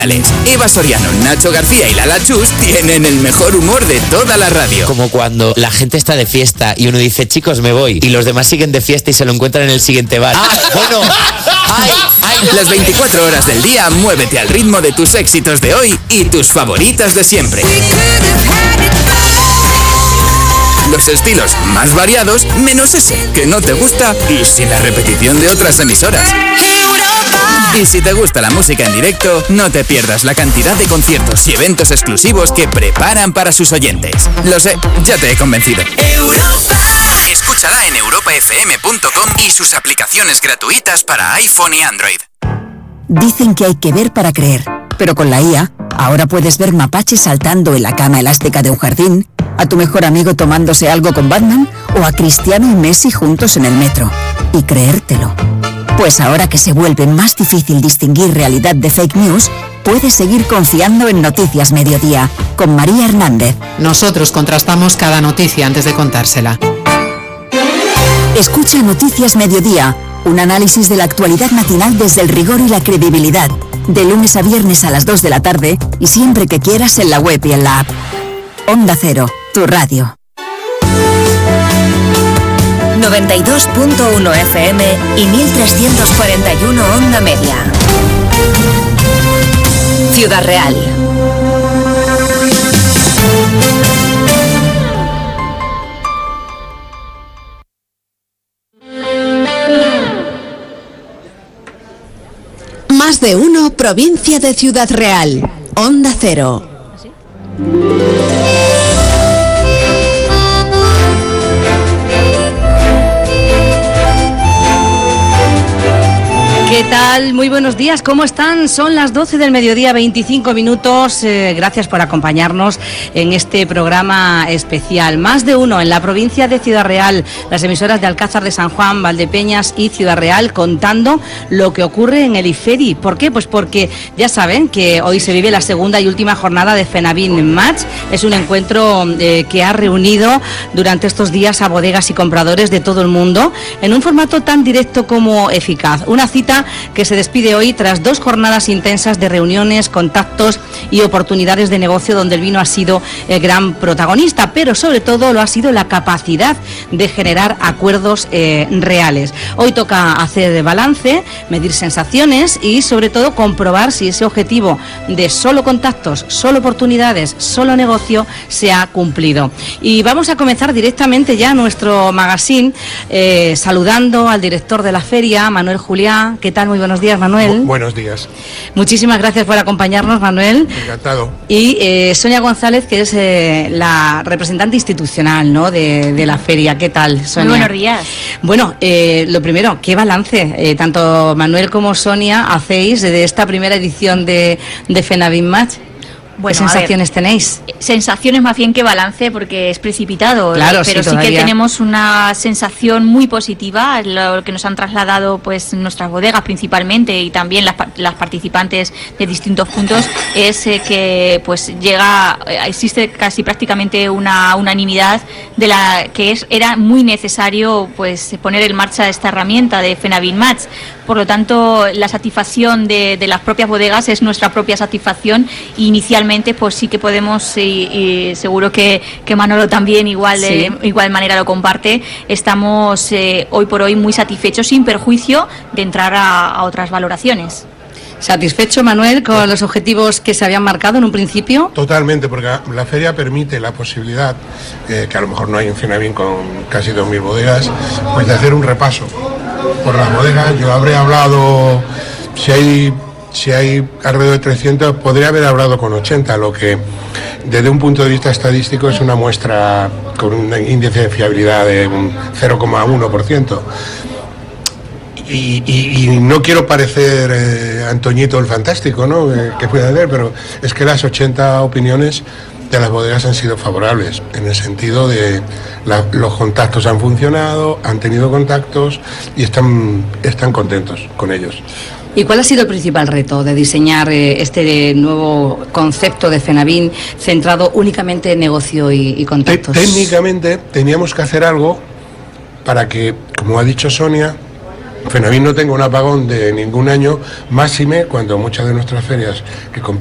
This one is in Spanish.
Eva Soriano, Nacho García y Lala Chus tienen el mejor humor de toda la radio. Como cuando la gente está de fiesta y uno dice, chicos, me voy, y los demás siguen de fiesta y se lo encuentran en el siguiente bar. Bueno, Las 24 horas del día, muévete al ritmo de tus éxitos de hoy y tus favoritas de siempre. Los estilos más variados, menos ese que no te gusta y sin la repetición de otras emisoras. Y si te gusta la música en directo, no te pierdas la cantidad de conciertos y eventos exclusivos que preparan para sus oyentes. Lo sé, ya te he convencido. Escúchala en europafm.com y sus aplicaciones gratuitas para iPhone y Android. Dicen que hay que ver para creer, pero con la IA, ahora puedes ver mapaches saltando en la cama elástica de un jardín, a tu mejor amigo tomándose algo con Batman o a Cristiano y Messi juntos en el metro. Y creértelo. Pues ahora que se vuelve más difícil distinguir realidad de fake news, puedes seguir confiando en Noticias Mediodía, con María Hernández. Nosotros contrastamos cada noticia antes de contársela. Escucha Noticias Mediodía, un análisis de la actualidad matinal desde el rigor y la credibilidad, de lunes a viernes a las 2 de la tarde y siempre que quieras en la web y en la app. Onda Cero, tu radio. 92.1 FM y 1341 Onda Media. Ciudad Real. Más de uno, provincia de Ciudad Real. Onda Cero. ¿Qué tal? Muy buenos días, ¿cómo están? Son las 12 del mediodía, 25 minutos. Gracias por acompañarnos en este programa especial. Más de uno en la provincia de Ciudad Real, las emisoras de Alcázar de San Juan, Valdepeñas y Ciudad Real, contando lo que ocurre en el IFERI. ¿Por qué? Pues porque ya saben que hoy se vive la segunda y última jornada de FENAVIN Match. Es un encuentro que ha reunido durante estos días a bodegas y compradores de todo el mundo en un formato tan directo como eficaz. Una cita que se despide hoy tras 2 jornadas intensas de reuniones, contactos y oportunidades de negocio donde el vino ha sido el gran protagonista, pero sobre todo lo ha sido la capacidad de generar acuerdos reales. Hoy toca hacer balance, medir sensaciones y sobre todo comprobar si ese objetivo de solo contactos, solo oportunidades, solo negocio se ha cumplido. Y vamos a comenzar directamente ya nuestro magazine saludando al director de la feria, Manuel Juliá. ¿Qué tal? Muy buenos días, Manuel. Buenos días. Muchísimas gracias por acompañarnos, Manuel. Encantado. Y Sonia González, que es la representante institucional, ¿no?, de la feria. ¿Qué tal, Sonia? Muy buenos días. Bueno, lo primero, ¿qué balance tanto Manuel como Sonia hacéis de esta primera edición de FENAVIN Match? Bueno, ¿qué sensaciones tenéis? Sensaciones más bien que balance, porque es precipitado, claro, pero sí que tenemos una sensación muy positiva, lo que nos han trasladado pues nuestras bodegas principalmente y también las participantes de distintos puntos, es que pues existe casi prácticamente una unanimidad de la que era muy necesario pues poner en marcha esta herramienta de FENAVIN Match. Por lo tanto, la satisfacción de las propias bodegas es nuestra propia satisfacción. Inicialmente, pues sí que podemos, y seguro que Manolo también igual manera lo comparte, estamos hoy por hoy muy satisfechos, sin perjuicio de entrar a otras valoraciones. ¿Satisfecho, Manuel, con los objetivos que se habían marcado en un principio? Totalmente, porque la feria permite la posibilidad, que a lo mejor no hay en FENAVIN con casi 2.000 bodegas, pues de hacer un repaso por las bodegas. Yo habré hablado, si hay alrededor de 300, podría haber hablado con 80, lo que desde un punto de vista estadístico es una muestra con un índice de fiabilidad de un 0,1%. Y no quiero parecer Antoñito el Fantástico, ¿no?, que puede haber, pero es que las 80 opiniones de las bodegas han sido favorables, en el sentido de los contactos han funcionado, han tenido contactos y están contentos con ellos. ¿Y cuál ha sido el principal reto de diseñar este nuevo concepto de FENAVIN centrado únicamente en negocio y contactos? Técnicamente teníamos que hacer algo para que, como ha dicho Sonia, FENAVIT no tenga un apagón de ningún año, máxime cuando muchas de nuestras ferias que